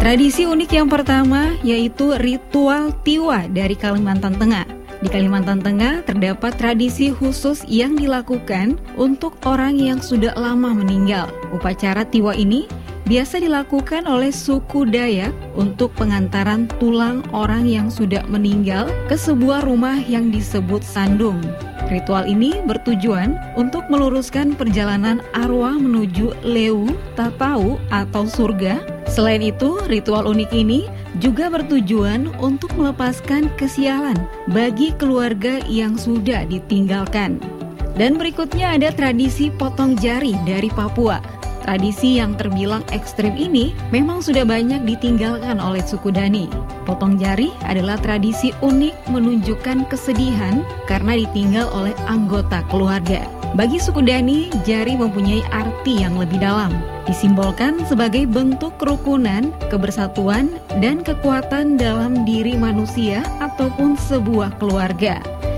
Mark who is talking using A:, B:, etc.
A: Tradisi unik yang pertama yaitu ritual Tiwa dari Kalimantan Tengah. Di Kalimantan Tengah terdapat tradisi khusus yang dilakukan untuk orang yang sudah lama meninggal. Upacara Tiwa ini biasa dilakukan oleh suku Dayak untuk pengantaran tulang orang yang sudah meninggal ke sebuah rumah yang disebut sandung. Ritual ini bertujuan untuk meluruskan perjalanan arwah menuju Lewu, Tatau atau surga. Selain itu, ritual unik ini juga bertujuan untuk melepaskan kesialan bagi keluarga yang sudah ditinggalkan. Dan berikutnya ada tradisi potong jari dari Papua. Tradisi yang terbilang ekstrim ini memang sudah banyak ditinggalkan oleh suku Dani. Potong jari adalah tradisi unik menunjukkan kesedihan karena ditinggal oleh anggota keluarga. Bagi suku Dani, jari mempunyai arti yang lebih dalam. Disimbolkan sebagai bentuk kerukunan, kebersatuan, dan kekuatan dalam diri manusia ataupun sebuah keluarga.